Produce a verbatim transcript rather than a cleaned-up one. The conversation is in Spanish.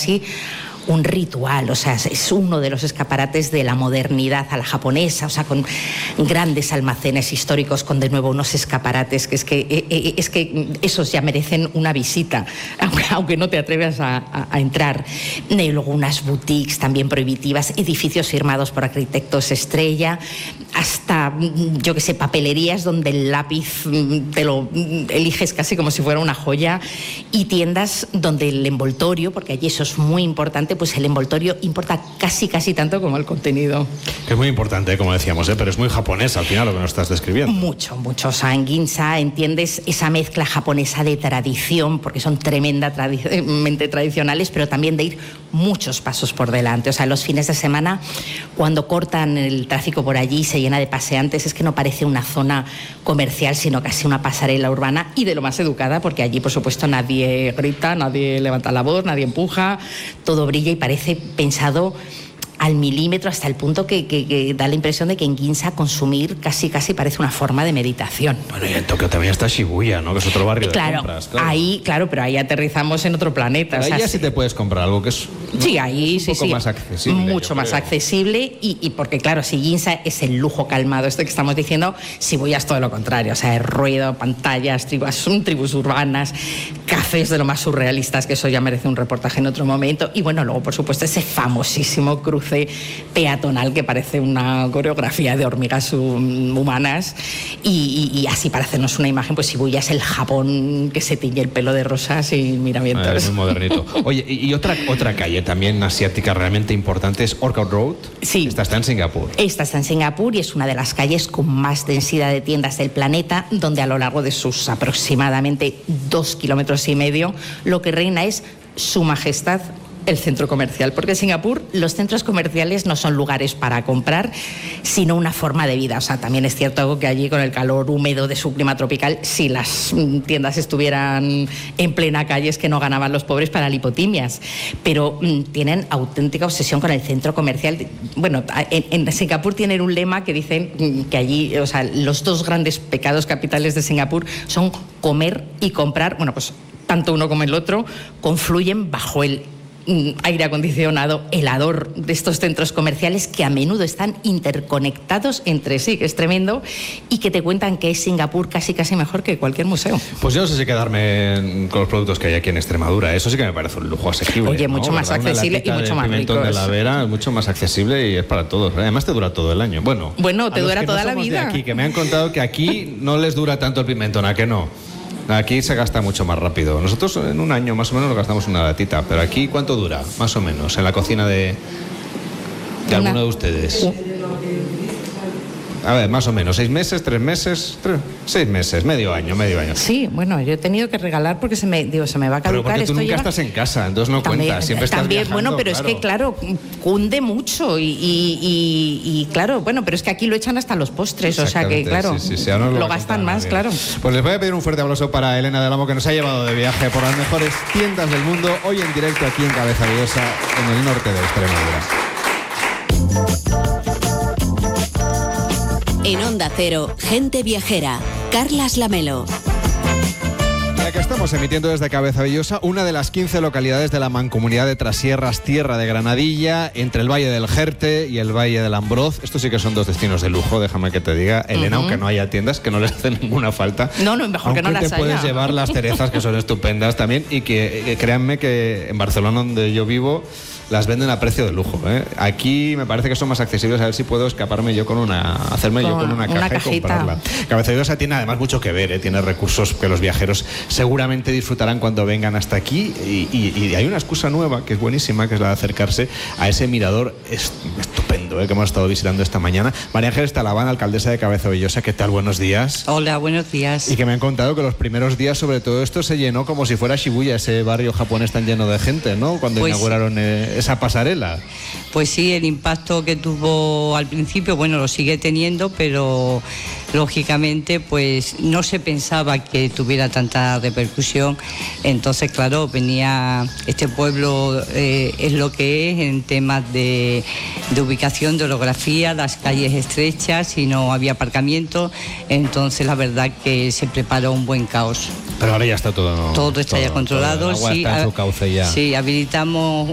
casi un ritual, o sea, es uno de los escaparates de la modernidad a la japonesa, o sea, con grandes almacenes históricos, con de nuevo unos escaparates que es que, es que esos ya merecen una visita, aunque, aunque no te atrevas a, a, a entrar. Y luego unas boutiques también prohibitivas, edificios firmados por arquitectos estrella, hasta, yo que sé, papelerías donde el lápiz te lo eliges casi como si fuera una joya, y tiendas donde el envoltorio, porque allí eso es muy importante, pues el envoltorio importa casi casi tanto como el contenido. Que es muy importante, como decíamos, ¿eh? Pero es muy japonés al final lo que nos estás describiendo. Mucho, mucho. O sea, en Ginza entiendes esa mezcla japonesa de tradición, porque son tremendamente tradicionales, pero también de ir muchos pasos por delante. O sea, los fines de semana, cuando cortan el tráfico por allí, se llena de paseantes, es que no parece una zona comercial, sino casi una pasarela urbana, y de lo más educada, porque allí, por supuesto, nadie grita, nadie levanta la voz, nadie empuja, todo brilla y parece pensado al milímetro, hasta el punto que, que, que da la impresión de que en Ginza consumir casi casi parece una forma de meditación. Bueno, y en Tokio también está Shibuya, ¿no? Que es otro barrio claro, de compras. Claro, ahí, claro, pero ahí aterrizamos en otro planeta. Pero o sea, ahí ya sí te puedes comprar algo que es, ¿no? Sí, ahí es un sí, poco sí. más accesible. Mucho más accesible y, y porque, claro, si Ginza es el lujo calmado, esto que estamos diciendo, Shibuya es todo lo contrario. O sea, es ruido, pantallas, tribus, son tribus urbanas, cafés de lo más surrealistas, que eso ya merece un reportaje en otro momento. Y bueno, luego, por supuesto, ese famosísimo cruce peatonal que parece una coreografía de hormigas humanas, y, y, y así para hacernos una imagen, pues Shibuya es el Japón que se tiñe el pelo de rosas y miramientos. Ah, es muy modernito. Oye, y, y otra, otra calle también asiática realmente importante es Orchard Road. Sí. Esta está en Singapur. Esta está en Singapur y es una de las calles con más densidad de tiendas del planeta, donde a lo largo de sus aproximadamente dos kilómetros y medio lo que reina es Su Majestad el centro comercial, porque en Singapur los centros comerciales no son lugares para comprar, sino una forma de vida. O sea, también es cierto que allí, con el calor húmedo de su clima tropical, si las tiendas estuvieran en plena calle, es que no ganaban los pobres para lipotimias, pero mmm, tienen auténtica obsesión con el centro comercial. Bueno, en, en Singapur tienen un lema que dicen que allí, o sea, los dos grandes pecados capitales de Singapur son comer y comprar. Bueno, pues tanto uno como el otro confluyen bajo el aire acondicionado helador de estos centros comerciales, que a menudo están interconectados entre sí, que es tremendo, y que te cuentan que es Singapur casi casi mejor que cualquier museo. Pues yo no sé si quedarme con los productos que hay aquí en Extremadura. Eso sí que me parece un lujo asequible. Oye, mucho ¿no? más ¿verdad? accesible y mucho más rico. De la Vera es mucho más accesible y es para todos. Además te dura todo el año. Bueno, bueno te dura toda no la vida. De aquí, que me han contado que aquí no les dura tanto el pimentón, ¿a que no? Aquí se gasta mucho más rápido. Nosotros en un año más o menos lo gastamos una latita, pero aquí ¿cuánto dura? Más o menos, en la cocina de, de alguno de ustedes. A ver, más o menos, ¿seis meses, tres meses? Tres, seis meses, medio año, medio año. Sí, bueno, yo he tenido que regalar porque se me, digo, se me va a caducar. Pero porque tú esto nunca lleva... estás en casa, entonces no también, cuentas, siempre estás también, viajando. Bueno, pero claro. es que, claro, cunde mucho y, y, y, y, claro, bueno, pero es que aquí lo echan hasta los postres, o sea que, claro, sí, sí, sí, no lo, lo gastan más, claro. Pues les voy a pedir un fuerte aplauso para Elena del Amo, que nos ha llevado de viaje por las mejores tiendas del mundo, hoy en directo aquí en Cabeza Villosa, en el norte de Extremadura. En Onda Cero, Gente Viajera, Carlas Lamelo. Ya que estamos emitiendo desde Cabeza Villosa, una de las quince localidades de la mancomunidad de Trasierras, tierra de Granadilla, entre el Valle del Jerte y el Valle del Ambroz. Estos sí que son dos destinos de lujo, déjame que te diga, Elena, uh-huh. aunque no haya tiendas, que no les hacen ninguna falta. No, no, mejor aunque que no las haya. te puedes llevar las cerezas, que son estupendas también, y que, que créanme que en Barcelona, donde yo vivo, las venden a precio de lujo, ¿eh? Aquí me parece que son más accesibles, a ver si puedo escaparme yo con una, hacerme con, yo con una, una caja cajita. Y comprarla. Cabeza Villosa tiene además mucho que ver, ¿eh? Tiene recursos que los viajeros seguramente disfrutarán cuando vengan hasta aquí, y, y, y hay una excusa nueva que es buenísima, que es la de acercarse a ese mirador estupendo, ¿eh? Que hemos estado visitando esta mañana. María Ángeles Talaván, alcaldesa de Cabeza Villosa, ¿qué tal? Buenos días. Hola, buenos días. Y que me han contado que los primeros días, sobre todo esto, se llenó como si fuera Shibuya, ese barrio japonés tan lleno de gente, ¿no? Cuando pues, inauguraron eh, esa pasarela. Pues sí, el impacto que tuvo al principio, bueno, lo sigue teniendo, pero lógicamente pues no se pensaba que tuviera tanta repercusión. Entonces, claro, venía este pueblo, eh, es lo que es en temas de, de ubicación, de orografía, las calles estrechas y no había aparcamiento. Entonces la verdad que se preparó un buen caos. Pero ahora ya está todo, ¿no? Todo está todo, ya controlado. Todo, el agua sí, está en su cauce ya. Sí, habilitamos